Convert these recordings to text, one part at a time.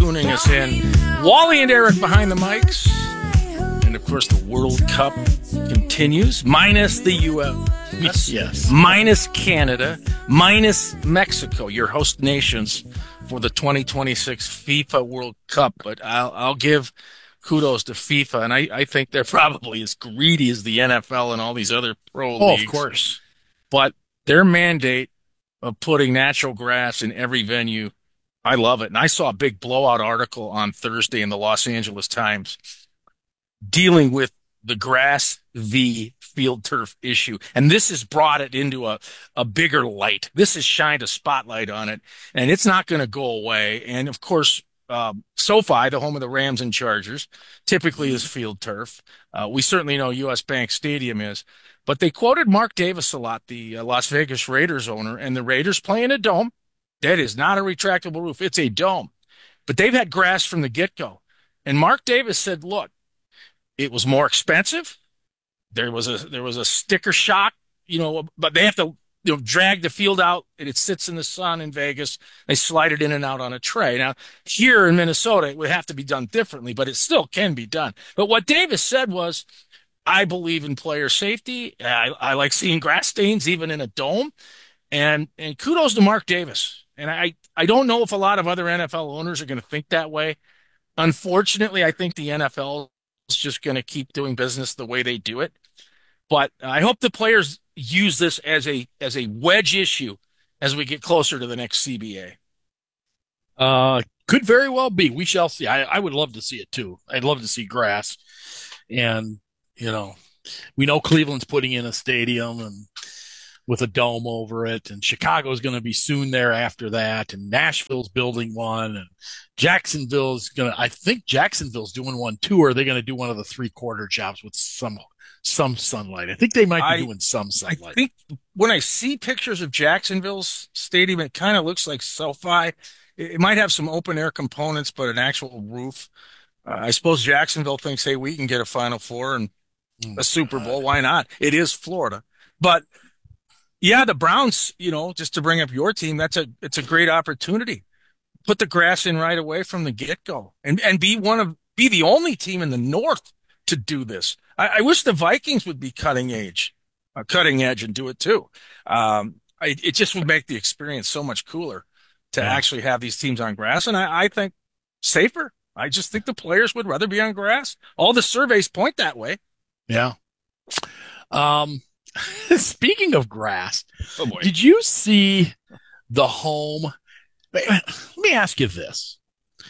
tuning us in. Wally and Eric behind the mics. And, of course, the World Cup continues, minus the U.S., yes, minus Canada, minus Mexico, your host nations for the 2026 FIFA World Cup. But I'll give kudos to FIFA, and I think they're probably as greedy as the NFL and all these other pro leagues. Of course. But their mandate of putting natural grass in every venue, I love it. And I saw a big blowout article on Thursday in the Los Angeles Times dealing with the grass v. field turf issue. And this has brought it into a bigger light. This has shined a spotlight on it, and it's not going to go away. And, of course, SoFi, the home of the Rams and Chargers, typically is field turf. We certainly know U.S. Bank Stadium is. But they quoted Mark Davis a lot, the Las Vegas Raiders owner, and the Raiders play in a dome. That is not a retractable roof. It's a dome. But they've had grass from the get-go. And Mark Davis said, look, it was more expensive. There was a sticker shock, but they have to drag the field out, and it sits in the sun in Vegas. They slide it in and out on a tray. Now, here in Minnesota, it would have to be done differently, but it still can be done. But what Davis said was, I believe in player safety. I like seeing grass stains even in a dome. And kudos to Mark Davis. And I don't know if a lot of other NFL owners are going to think that way. Unfortunately, I think the NFL is just going to keep doing business the way they do it. But I hope the players use this as a wedge issue as we get closer to the next CBA. Could very well be. We shall see. I would love to see it too. I'd love to see grass. And, we know Cleveland's putting in a stadium and with a dome over it, and Chicago's going to be soon there after that, and Nashville's building one, and I think Jacksonville's doing one too, or are they going to do one of the 3/4 jobs with some sunlight? I think they might be doing some sunlight. I think when I see pictures of Jacksonville's stadium, it kind of looks like SoFi. It might have some open air components, but an actual roof. I suppose Jacksonville thinks, hey, we can get a Final Four and a Super Bowl. Why not? It is Florida. But yeah, the Browns, just to bring up your team, it's a great opportunity. Put the grass in right away from the get-go and be the only team in the North to do this. I wish the Vikings would be cutting edge and do it too. It just would make the experience so much cooler to actually have these teams on grass. And I think safer. I just think the players would rather be on grass. All the surveys point that way. Yeah. Speaking of grass, oh boy. Did you see the home? Let me ask you this.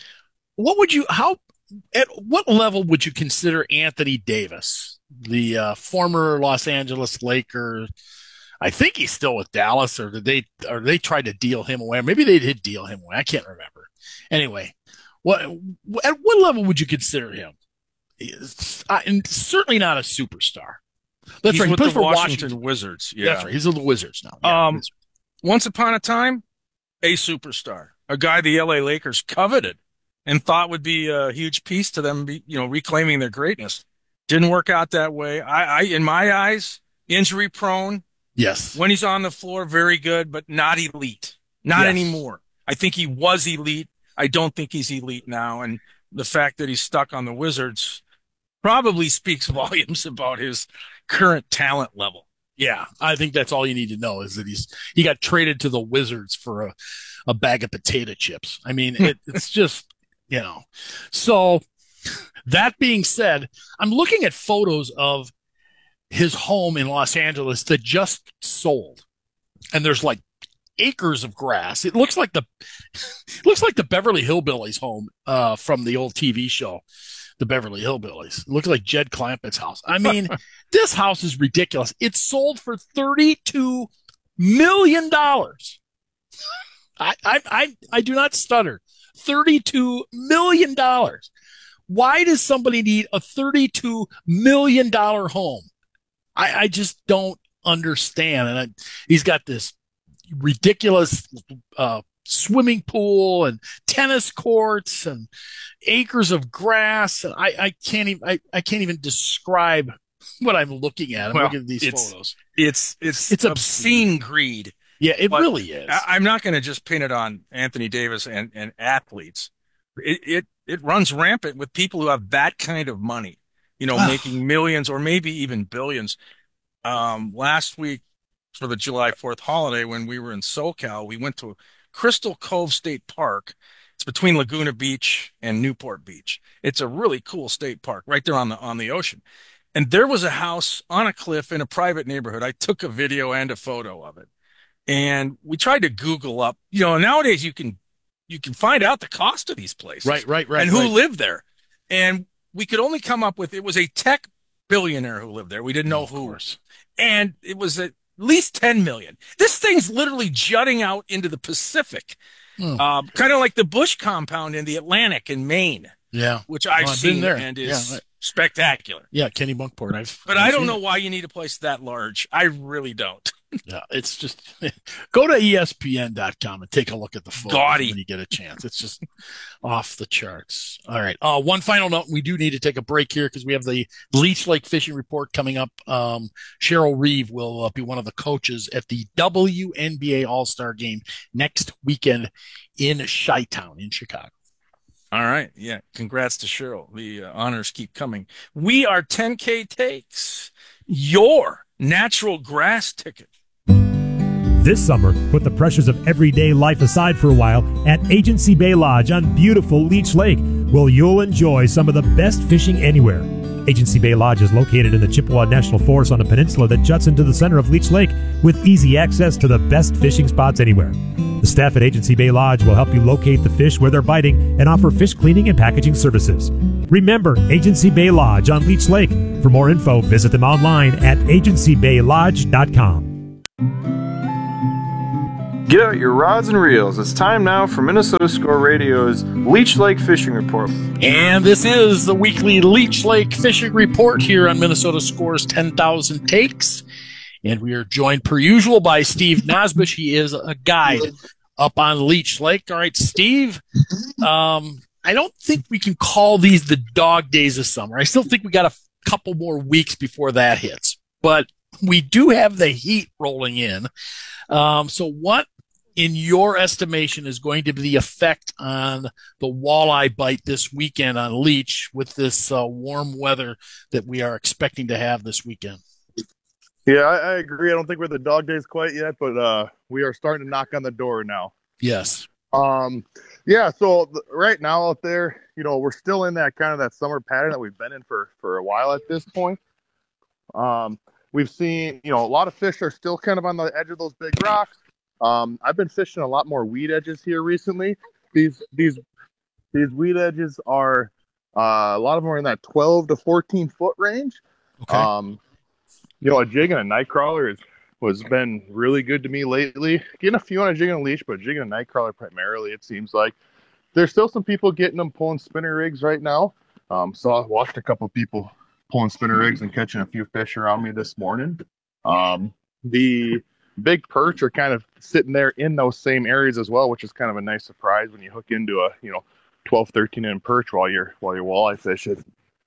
At what level would you consider Anthony Davis, the former Los Angeles Laker? I think he's still with Dallas, or they tried to deal him away. Maybe they did deal him away. I can't remember. Anyway, at what level would you consider him? Certainly not a superstar. That's he's right. He with plays the for Washington Wizards. Yeah, that's right. He's with the Wizards now. Yeah, once upon a time, a superstar, a guy the LA Lakers coveted and thought would be a huge piece to them, reclaiming their greatness. Didn't work out that way. I in my eyes, injury prone. Yes. When he's on the floor, very good, but not elite. Not anymore. I think he was elite. I don't think he's elite now. And the fact that he's stuck on the Wizards probably speaks volumes about his current talent level. Yeah, I think that's all you need to know is that he got traded to the Wizards for a bag of potato chips. I mean, it's just, So that being said, I'm looking at photos of his home in Los Angeles that just sold, and there's like acres of grass. It looks like the Beverly Hillbillies home from the old TV show, The Beverly Hillbillies. It looks like Jed Clampett's house. I mean, this house is ridiculous. It sold for $32 million. I do not stutter. $32 million. Why does somebody need a $32 million home? I just don't understand. And he's got this ridiculous swimming pool and tennis courts and acres of grass. And I can't even describe what I'm looking at. I'm looking at these photos. It's obscene greed. Yeah, it really is. I'm not going to just pin it on Anthony Davis and athletes. It runs rampant with people who have that kind of money, Oh, making millions or maybe even billions. Last week for the July 4th holiday, when we were in SoCal, we went to Crystal Cove State Park. It's between Laguna Beach and Newport Beach. It's a really cool state park right there on the ocean. And there was a house on a cliff in a private neighborhood. I took a video and a photo of it. And we tried to Google up, nowadays you can find out the cost of these places right, right, and right, who right. lived there. And we could only come up with it was a tech billionaire who lived there. We didn't No, know of who. course. And it was at least 10 million. This thing's literally jutting out into the Pacific, Hmm. kind of like the Bush compound in the Atlantic in Maine, Yeah. which I've Well, I've been seen there. and Yeah. is spectacular. Yeah. Kennebunkport. But I've I don't seen know it. why you need a place that large. I really don't. Yeah. It's just go to ESPN.com and take a look at the photos when Gaudy. you get a chance. It's just off the charts. All right. One final note. We do need to take a break here because we have the Leech Lake Fishing Report coming up. Cheryl Reeve will be one of the coaches at the WNBA All-Star Game next weekend in Chi-Town in Chicago. All right. Yeah. Congrats to Cheryl. The honors keep coming. We are 10K Takes, your natural grass ticket. This summer, put the pressures of everyday life aside for a while at Agency Bay Lodge on beautiful Leech Lake, where you'll enjoy some of the best fishing anywhere. Agency Bay Lodge is located in the Chippewa National Forest on a peninsula that juts into the center of Leech Lake with easy access to the best fishing spots anywhere. The staff at Agency Bay Lodge will help you locate the fish where they're biting and offer fish cleaning and packaging services. Remember Agency Bay Lodge on Leech Lake. For more info, visit them online at agencybaylodge.com. Get out your rods and reels. It's time now for Minnesota Score Radio's Leech Lake Fishing Report. And this is the weekly Leech Lake Fishing Report here on Minnesota Scores 10,000 Takes. And we are joined, per usual, by Steve Nosbush. He is a guide up on Leech Lake. All right, Steve, I don't think we can call these the dog days of summer. I still think we got a couple more weeks before that hits. But we do have the heat rolling in. So what, in your estimation, is going to be the effect on the walleye bite this weekend on Leech with this warm weather that we are expecting to have this weekend? Yeah, I agree. I don't think we're the dog days quite yet, but we are starting to knock on the door now. Yes. Yeah. So right now out there, we're still in that kind of that summer pattern that we've been in for a while at this point. We've seen, a lot of fish are still kind of on the edge of those big rocks. I've been fishing a lot more weed edges here recently. These weed edges are a lot of them are in that 12 to 14 foot range. Okay. A jig and a night crawler was been really good to me lately. Getting a few on a jig and a leash, but jig and a night crawler primarily. It seems like there's still some people getting them pulling spinner rigs right now. So I watched a couple people pulling spinner rigs and catching a few fish around me this morning. The big perch are kind of sitting there in those same areas as well, which is kind of a nice surprise when you hook into a 12, 13 inch perch while you're walleye fishing.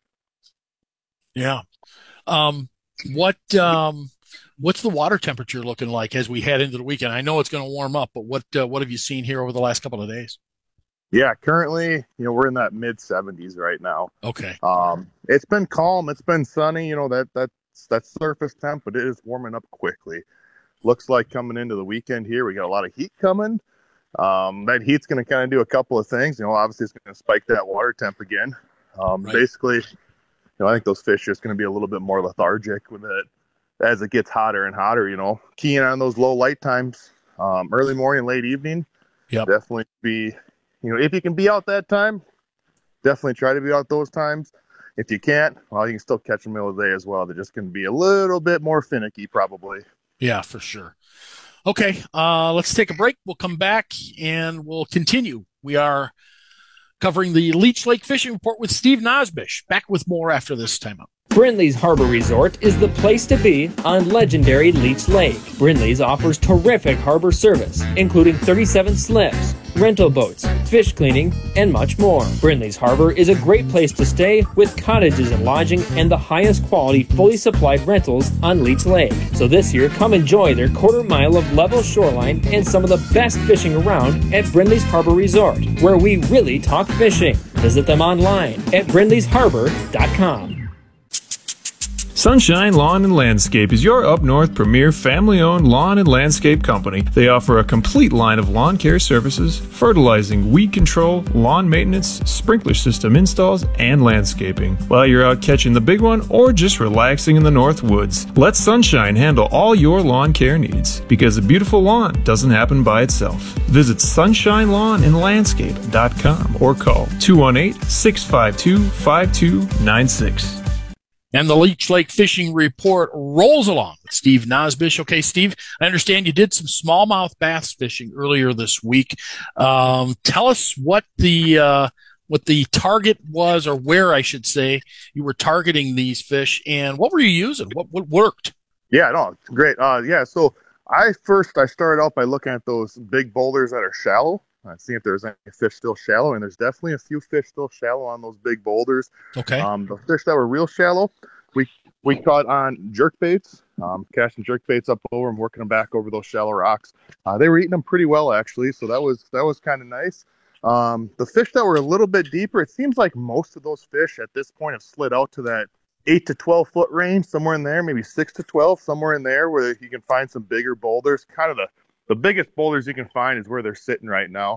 Yeah. What what's the water temperature looking like as we head into the weekend? I know it's going to warm up, but what have you seen here over the last couple of days? Yeah, currently, we're in that mid 70s right now. Okay. It's been calm. It's been sunny. That's surface temp, but it is warming up quickly. Looks like coming into the weekend here, we got a lot of heat coming. That heat's going to kind of do a couple of things. Obviously it's going to spike that water temp again. Right. Basically, I think those fish are just going to be a little bit more lethargic with it as it gets hotter and hotter. Keying on those low light times, early morning, late evening. Yep. Definitely be, if you can be out that time, definitely try to be out those times. If you can't, well, you can still catch them middle of the day as well. They're just going to be a little bit more finicky, probably. Yeah, for sure. Okay, let's take a break. We'll come back and we'll continue. We are covering the Leech Lake Fishing Report with Steve Nosbush. Back with more after this timeout. Brindley's Harbor Resort is the place to be on legendary Leech Lake. Brindley's offers terrific harbor service, including 37 slips, rental boats, fish cleaning, and much more. Brindley's Harbor is a great place to stay with cottages and lodging and the highest quality fully supplied rentals on Leech Lake. So this year, come enjoy their quarter mile of level shoreline and some of the best fishing around at Brindley's Harbor Resort, where we really talk fishing. Visit them online at brindleysharbor.com. Sunshine Lawn and Landscape is your up north premier family-owned lawn and landscape company. They offer a complete line of lawn care services, fertilizing, weed control, lawn maintenance, sprinkler system installs, and landscaping. While you're out catching the big one or just relaxing in the north woods, let Sunshine handle all your lawn care needs, because a beautiful lawn doesn't happen by itself. Visit sunshinelawnandlandscape.com or call 218-652-5296. And the Leech Lake Fishing Report rolls along with Steve Nosbish. Okay, Steve, I understand you did some smallmouth bass fishing earlier this week. Tell us what the target was, or where, I should say, you were targeting these fish, and what were you using? What worked? Yeah, no, great. So I started out by looking at those big boulders that are shallow. See if there's any fish still shallow, and there's definitely a few fish still shallow on those big boulders. Okay. The fish that were real shallow, we caught on jerk baits, casting jerk baits up over and working them back over those shallow rocks. They were eating them pretty well, actually, so that was kind of nice. The fish that were a little bit deeper, it seems like most of those fish at this point have slid out to that 8 to 12 foot range, somewhere in there, maybe 6 to 12, somewhere in there, where you can find some bigger boulders. Kind of the biggest boulders you can find is where they're sitting right now.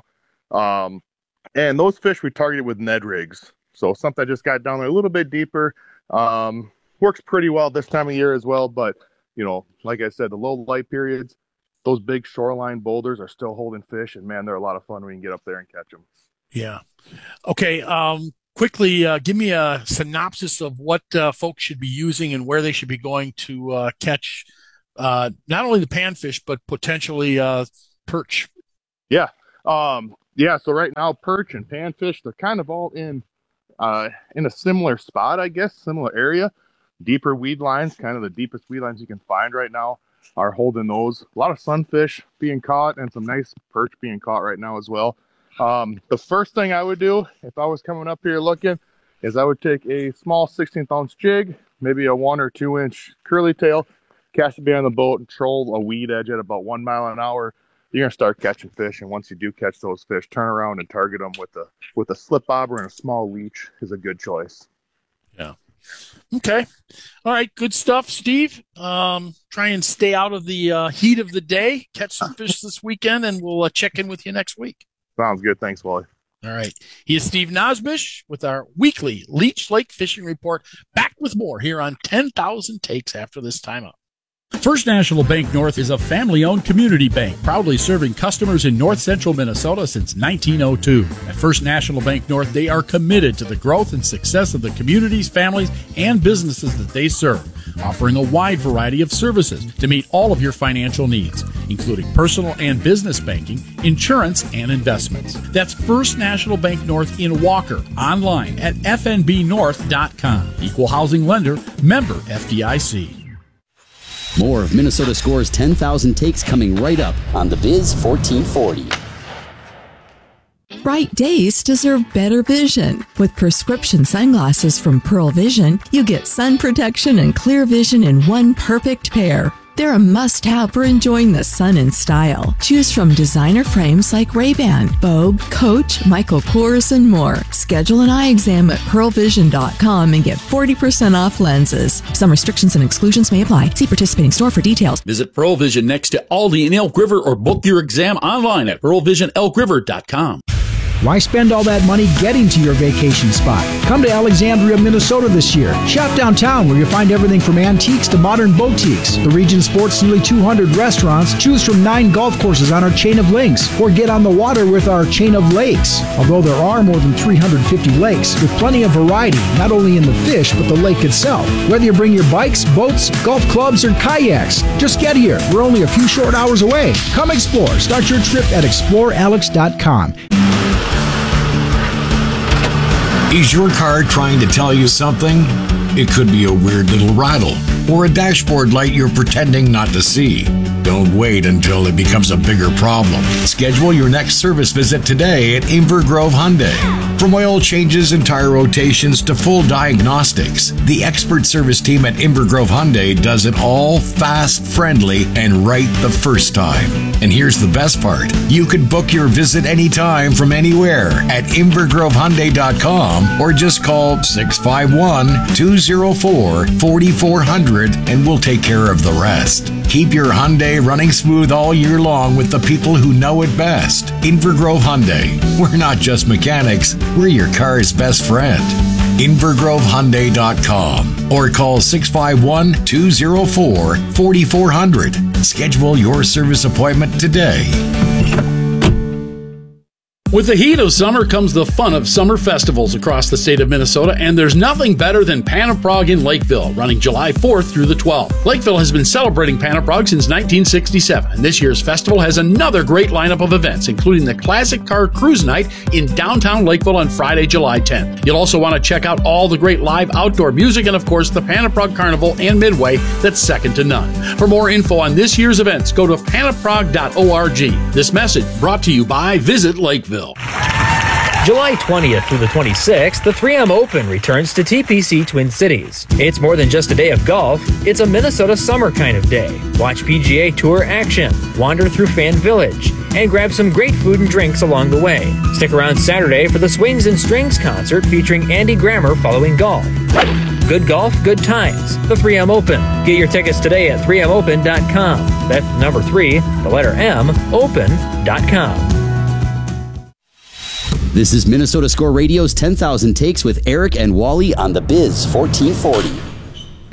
And those fish we targeted with Ned rigs. So something that just got down there a little bit deeper. Works pretty well this time of year as well. But, like I said, the low light periods, those big shoreline boulders are still holding fish. And, man, they're a lot of fun when you can get up there and catch them. Yeah. Okay. Quickly, give me a synopsis of what folks should be using and where they should be going to catch not only the panfish, but potentially perch. Yeah. So right now, perch and panfish, they're kind of all in a similar spot, I guess, similar area. Deeper weed lines, kind of the deepest weed lines you can find right now are holding those. A lot of sunfish being caught and some nice perch being caught right now as well. The first thing I would do if I was coming up here looking is I would take a small 16th ounce jig, maybe a 1 or 2 inch curly tail, cast it behind the boat and troll a weed edge at about 1 mile an hour. You're going to start catching fish. And once you do catch those fish, turn around and target them with a slip bobber and a small leech is a good choice. Yeah. Okay. All right. Good stuff, Steve. Try and stay out of the heat of the day, catch some fish this weekend, and we'll check in with you next week. Sounds good. Thanks, Wally. All right. He is Steve Nosbish with our weekly Leech Lake Fishing Report. Back with more here on 10,000 Takes after this timeout. First National Bank North is a family-owned community bank, proudly serving customers in north central Minnesota since 1902. At First National Bank North, they are committed to the growth and success of the communities, families, and businesses that they serve, offering a wide variety of services to meet all of your financial needs, including personal and business banking, insurance, and investments. That's First National Bank North in Walker, online at fnbnorth.com. Equal housing lender, member FDIC. More of Minnesota Score's 10,000 Takes coming right up on the Biz 1440. Bright days deserve better vision. With prescription sunglasses from Pearl Vision, you get sun protection and clear vision in one perfect pair. They're a must-have for enjoying the sun in style. Choose from designer frames like Ray-Ban, Vogue, Coach, Michael Kors, and more. Schedule an eye exam at pearlvision.com and get 40% off lenses. Some restrictions and exclusions may apply. See participating store for details. Visit Pearl Vision next to Aldi in Elk River or book your exam online at pearlvisionelkriver.com. Why spend all that money getting to your vacation spot? Come to Alexandria, Minnesota this year. Shop downtown where you'll find everything from antiques to modern boutiques. The region sports nearly 200 restaurants. Choose from 9 golf courses on our chain of links, or get on the water with our chain of lakes. Although there are more than 350 lakes, with plenty of variety, not only in the fish, but the lake itself. Whether you bring your bikes, boats, golf clubs, or kayaks, just get here. We're only a few short hours away. Come explore. Start your trip at explorealex.com. Is your car trying to tell you something? It could be a weird little rattle or a dashboard light you're pretending not to see. Don't wait until it becomes a bigger problem. Schedule your next service visit today at Invergrove Hyundai. From oil changes and tire rotations to full diagnostics, the expert service team at Invergrove Hyundai does it all fast, friendly, and right the first time. And here's the best part. You could book your visit anytime from anywhere at InvergroveHyundai.com or just call 651-204-4400 and we'll take care of the rest. Keep your Hyundai running smooth all year long with the people who know it best. Invergrove Hyundai. We're not just mechanics, we're your car's best friend. InvergroveHyundai.com or call 651-204-4400. Schedule your service appointment today. With the heat of summer comes the fun of summer festivals across the state of Minnesota, and there's nothing better than Panaprog in Lakeville, running July 4th through the 12th. Lakeville has been celebrating Panaprog since 1967, and this year's festival has another great lineup of events, including the Classic Car Cruise Night in downtown Lakeville on Friday, July 10th. You'll also want to check out all the great live outdoor music and, of course, the Panaprog Carnival and Midway that's second to none. For more info on this year's events, go to panaprog.org. This message brought to you by Visit Lakeville. July 20th through the 26th, the 3M Open returns to TPC Twin Cities. It's more than just a day of golf, it's a Minnesota summer kind of day. Watch PGA Tour action, wander through Fan Village, and grab some great food and drinks along the way. Stick around Saturday for the Swings and Strings concert featuring Andy Grammer following golf. Good golf, good times. The 3M Open. Get your tickets today at 3mopen.com. That's number 3, the letter M, open.com. This is Minnesota Score Radio's 10,000 Takes with Eric and Wally on the Biz 1440.